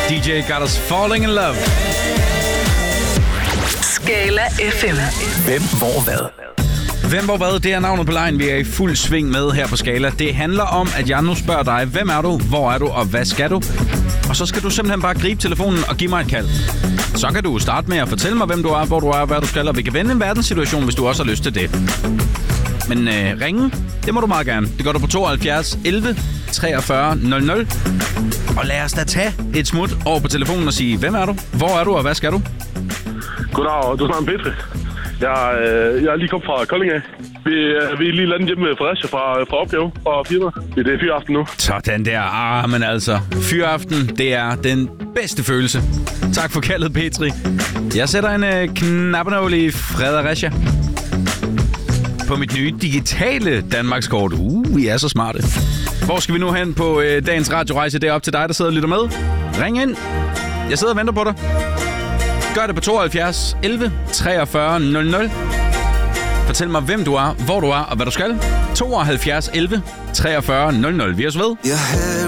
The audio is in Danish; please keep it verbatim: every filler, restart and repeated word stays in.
D J got us falling in love. Skala F M. Hvem, hvor, hvad? Hvem, hvor, hvad? Det er navnet på lejen, vi er i fuld sving med her på Skala. Det handler om, at jeg nu spørger dig, hvem er du, hvor er du, og hvad skal du? Og så skal du simpelthen bare gribe telefonen og give mig et kald. Så kan du starte med at fortælle mig, hvem du er, hvor du er, hvad du skal, og vi kan vende en verdenssituation, hvis du også har lyst til det. Men øh, ringe, det må du meget gerne. Det gør du på tooghalvfjerds elleve treogfyrre nul nul. Og lad os da tage et smut over på telefonen og sige, hvem er du, hvor er du, og hvad skal du? Goddag, du snakker med Petri. Jeg, øh, jeg er lige kommet fra Kolding af. Vi, øh, vi er lige landet hjemme med Fredericia fra, fra opgave fra firma. Det er fyraften nu. Sådan der. Ah, men altså, fyraften, det er den bedste følelse. Tak for kaldet, Petri. Jeg sætter en øh, knappenål i Fredericia. På mit nye digitale Danmarkskort. Uh, vi er så smarte. Hvor skal vi nu hen på øh, dagens radiorejse? Det er op til dig, der sidder og lytter med. Ring ind. Jeg sidder og venter på dig. Gør det på tooghalvfjerds elleve treogfyrre nul nul. Fortæl mig, hvem du er, hvor du er og hvad du skal. tooghalvfjerds elleve treogfyrre nul nul. Vi er så ved.